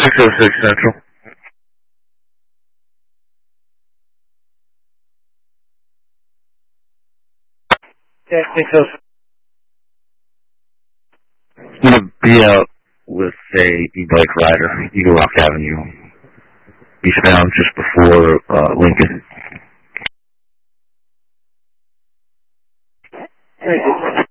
606 Central. Yeah, 606. I'm going to be out with a e-bike rider, Eagle Rock Avenue, eastbound just before Lincoln. Very good.